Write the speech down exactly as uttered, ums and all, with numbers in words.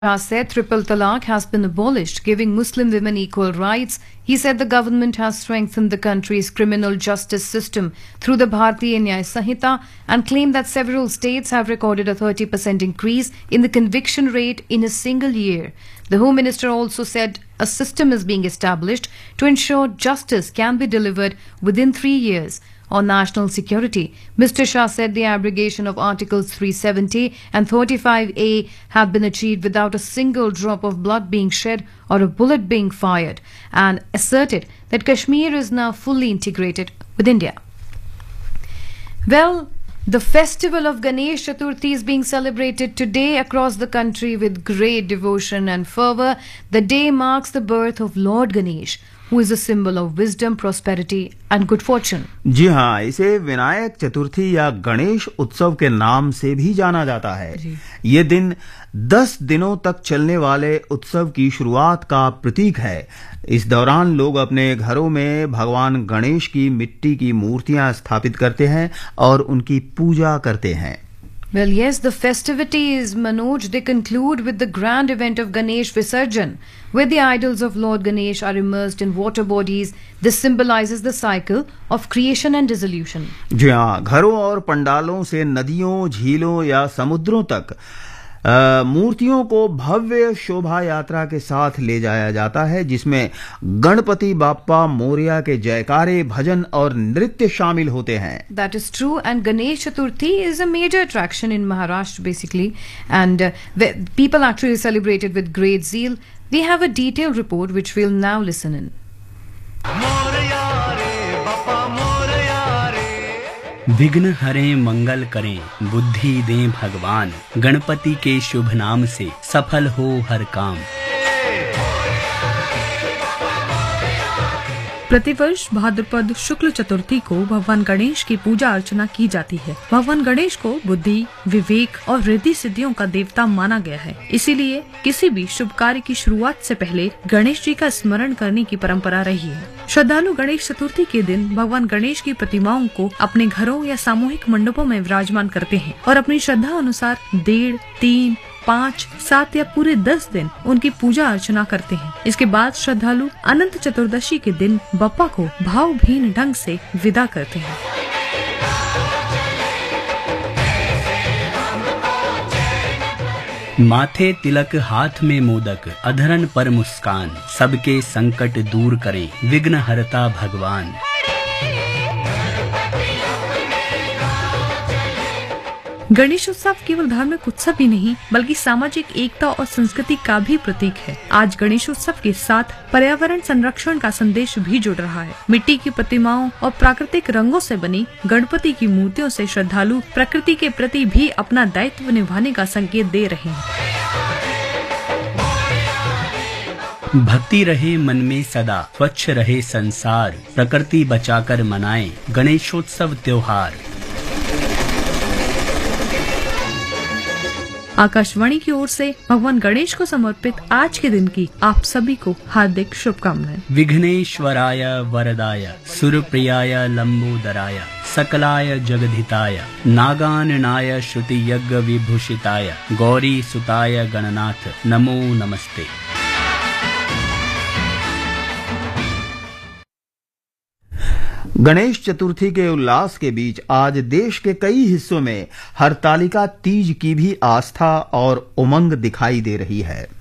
Shah said triple talaq has been abolished, giving Muslim women equal rights. He said the government has strengthened the country's criminal justice system through the Bharatiya Nyaya Sanhita and claimed that several states have recorded a thirty percent increase in the conviction rate in a single year. The Home Minister also said a system is being established to ensure justice can be delivered within three years. On national security, Mister Shah said the abrogation of Articles three seventy and thirty-five A had been achieved without a single drop of blood being shed or a bullet being fired, and asserted that Kashmir is now fully integrated with India. Well, the festival of Ganesh Chaturthi is being celebrated today across the country with great devotion and fervour. The day marks the birth of Lord Ganesh, who is a symbol of wisdom, prosperity and good fortune. जी हाँ, इसे विनायक चतुर्थी या गणेश उत्सव के नाम से भी जाना जाता है। ये दिन दस दिनों तक चलने वाले उत्सव की शुरुआत का प्रतीक है। इस दौरान लोग अपने घरों में भगवान गणेश की मिट्टी की मूर्तियां स्थापित करते हैं और उनकी पूजा करते हैं। Well, yes, the festivities, Manoj, they conclude with the grand event of Ganesh Visarjan, where the idols of Lord Ganesh are immersed in water bodies. This symbolizes the cycle of creation and dissolution. जी हाँ, घरों और पंडालों से नदियों, झीलों या समुद्रों तक मूर्तियों को भव्य शोभा यात्रा के साथ ले जाया जाता है, जिसमें गणपति बाप्पा मोरिया के जयकारे, भजन और नृत्य शामिल होते हैं। That is true, and Ganesh Chaturthi is a major attraction in Maharashtra basically, and uh, people actually celebrate it with great zeal. We have a detailed report which we'll now listen in. विघ्न हरें मंगल करें, बुद्धि दें भगवान, गणपति के शुभ नाम से सफल हो हर काम। प्रतिवर्ष भाद्रपद शुक्ल चतुर्थी को भगवान गणेश की पूजा अर्चना की जाती है। भगवान गणेश को बुद्धि, विवेक और रिद्धि सिद्धियों का देवता माना गया है। इसीलिए किसी भी शुभ कार्य की शुरुआत से पहले गणेश जी का स्मरण करने की परंपरा रही है। श्रद्धालु गणेश चतुर्थी के दिन भगवान गणेश की प्रतिमाओं को अपने घरों या सामूहिक मंडपों में विराजमान करते हैं और अपनी श्रद्धा अनुसार डेढ़, तीन, पाँच, सात या पूरे दस दिन उनकी पूजा अर्चना करते हैं। इसके बाद श्रद्धालु अनंत चतुर्दशी के दिन बप्पा को भावभीन ढंग से विदा करते हैं। माथे तिलक, हाथ में मोदक, अधरन पर मुस्कान, सबके संकट दूर करें विघ्न हरता भगवान। गणेश उत्सव केवल धार्मिक उत्सव ही नहीं बल्कि सामाजिक एकता और संस्कृति का भी प्रतीक है। आज गणेश उत्सव के साथ पर्यावरण संरक्षण का संदेश भी जुड़ रहा है। मिट्टी की प्रतिमाओं और प्राकृतिक रंगों से बनी गणपति की मूर्तियों से श्रद्धालु प्रकृति के प्रति भी अपना दायित्व निभाने का संकेत दे रहे हैं। भक्ति रहे मन में सदा, स्वच्छ रहे संसार, प्रकृति बचाकर मनाएं गणेशोत्सव त्योहार। आकाशवाणी की ओर से भगवान गणेश को समर्पित आज के दिन की आप सभी को हार्दिक शुभकामनाएं। विघ्नेश्वराय वरदाय, सुरप्रियाय लंबोदराय, सकलाय जगधिताय, नागाननाय श्रुति यज्ञ विभूषिताय, गौरी सुताय गणनाथ नमो नमस्ते। गणेश चतुर्थी के उल्लास के बीच आज देश के कई हिस्सों में हरतालिका तीज की भी आस्था और उमंग दिखाई दे रही है।